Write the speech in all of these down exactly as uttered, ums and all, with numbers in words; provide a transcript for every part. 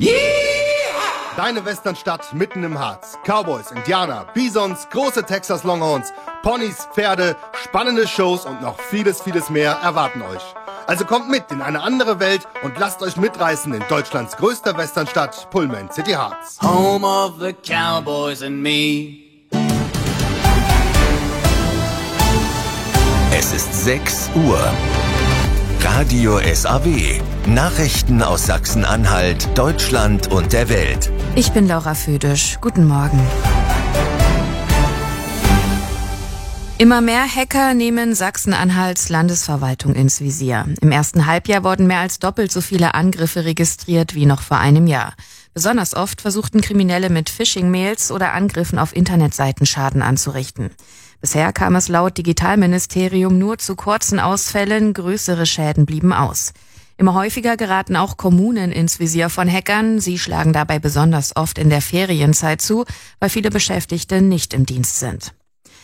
Deine Westernstadt mitten im Harz. Cowboys, Indianer, Bisons, große Texas Longhorns, Ponys, Pferde, spannende Shows und noch vieles, vieles mehr erwarten euch. Also kommt mit in eine andere Welt und lasst euch mitreißen in Deutschlands größter Westernstadt, Pullman City Harz. Home of the Cowboys and me. Es ist sechs Uhr. Radio S A W. Nachrichten aus Sachsen-Anhalt, Deutschland und der Welt. Ich bin Laura Födisch. Guten Morgen. Immer mehr Hacker nehmen Sachsen-Anhalts Landesverwaltung ins Visier. Im ersten Halbjahr wurden mehr als doppelt so viele Angriffe registriert wie noch vor einem Jahr. Besonders oft versuchten Kriminelle mit Phishing-Mails oder Angriffen auf Internetseiten Schaden anzurichten. Bisher kam es laut Digitalministerium nur zu kurzen Ausfällen, größere Schäden blieben aus. Immer häufiger geraten auch Kommunen ins Visier von Hackern. Sie schlagen dabei besonders oft in der Ferienzeit zu, weil viele Beschäftigte nicht im Dienst sind.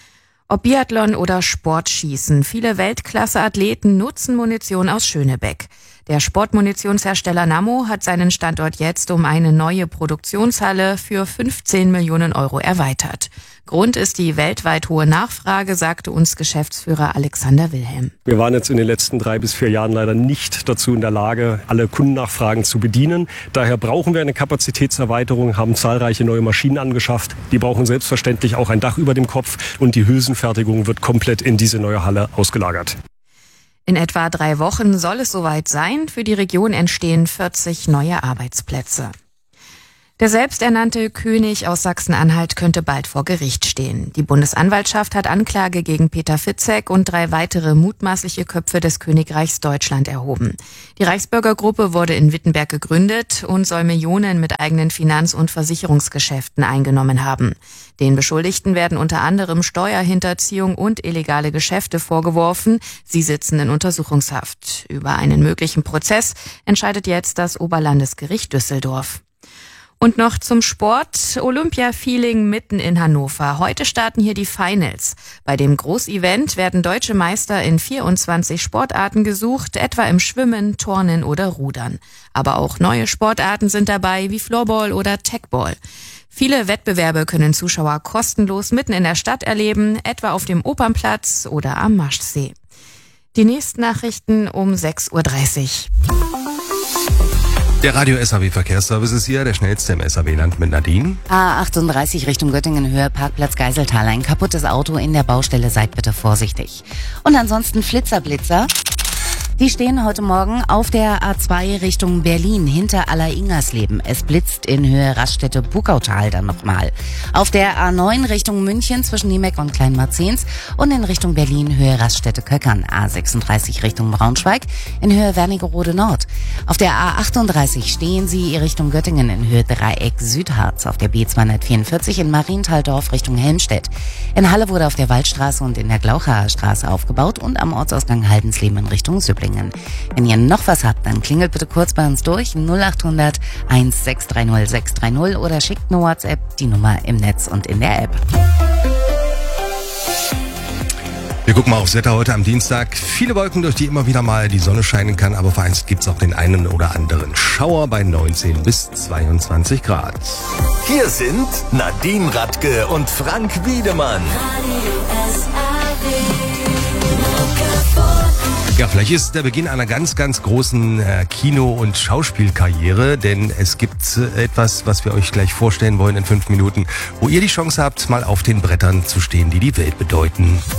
Ob Biathlon oder Sportschießen, viele Weltklasse-Athleten nutzen Munition aus Schönebeck. Der Sportmunitionshersteller Nammo hat seinen Standort jetzt um eine neue Produktionshalle für fünfzehn Millionen Euro erweitert. Grund ist die weltweit hohe Nachfrage, sagte uns Geschäftsführer Alexander Wilhelm. Wir waren jetzt in den letzten drei bis vier Jahren leider nicht dazu in der Lage, alle Kundennachfragen zu bedienen. Daher brauchen wir eine Kapazitätserweiterung, haben zahlreiche neue Maschinen angeschafft. Die brauchen selbstverständlich auch ein Dach über dem Kopf und die Hülsenfertigung wird komplett in diese neue Halle ausgelagert. In etwa drei Wochen soll es soweit sein. Für die Region entstehen vierzig neue Arbeitsplätze. Der selbsternannte König aus Sachsen-Anhalt könnte bald vor Gericht stehen. Die Bundesanwaltschaft hat Anklage gegen Peter Fitzek und drei weitere mutmaßliche Köpfe des Königreichs Deutschland erhoben. Die Reichsbürgergruppe wurde in Wittenberg gegründet und soll Millionen mit eigenen Finanz- und Versicherungsgeschäften eingenommen haben. Den Beschuldigten werden unter anderem Steuerhinterziehung und illegale Geschäfte vorgeworfen. Sie sitzen in Untersuchungshaft. Über einen möglichen Prozess entscheidet jetzt das Oberlandesgericht Düsseldorf. Und noch zum Sport. Olympia-Feeling mitten in Hannover. Heute starten hier die Finals. Bei dem Großevent werden deutsche Meister in vierundzwanzig Sportarten gesucht, etwa im Schwimmen, Turnen oder Rudern. Aber auch neue Sportarten sind dabei, wie Floorball oder Tagball. Viele Wettbewerbe können Zuschauer kostenlos mitten in der Stadt erleben, etwa auf dem Opernplatz oder am Maschsee. Die nächsten Nachrichten um sechs Uhr dreißig. Der Radio S A W Verkehrsservice ist hier, der schnellste im S A W-Land mit Nadine. A achtunddreißig Richtung Göttingen, Höhe Parkplatz Geiseltal. Ein kaputtes Auto in der Baustelle, seid bitte vorsichtig. Und ansonsten Flitzer-Blitzer. Die stehen heute Morgen auf der A zwei Richtung Berlin hinter Aller-Ingersleben. Es blitzt in Höhe Raststätte-Bukautal dann nochmal. Auf der A neun Richtung München zwischen Niemeck und Kleinmarzens und in Richtung Berlin Höhe Raststätte-Köckern. A sechsunddreißig Richtung Braunschweig in Höhe Wernigerode Nord. Auf der A achtunddreißig stehen Sie Richtung Göttingen in Höhe Dreieck Südharz. Auf der B zweihundertvierundvierzig in Marienthaldorf Richtung Helmstedt. In Halle wurde auf der Waldstraße und in der Glauchaer Straße aufgebaut und am Ortsausgang Haldensleben in Richtung Sübling. Wenn ihr noch was habt, dann klingelt bitte kurz bei uns durch null acht hundert eins sechs drei null sechs drei null oder schickt eine WhatsApp, die Nummer im Netz und in der App. Wir gucken mal aufs Wetter heute am Dienstag. Viele Wolken, durch die immer wieder mal die Sonne scheinen kann, aber vereinzelt gibt es auch den einen oder anderen Schauer bei neunzehn bis zweiundzwanzig Grad. Hier sind Nadine Radke und Frank Wiedemann. Ja, vielleicht ist es der Beginn einer ganz, ganz großen äh, Kino- und Schauspielkarriere, denn es gibt äh, etwas, was wir euch gleich vorstellen wollen in fünf Minuten, wo ihr die Chance habt, mal auf den Brettern zu stehen, die die Welt bedeuten.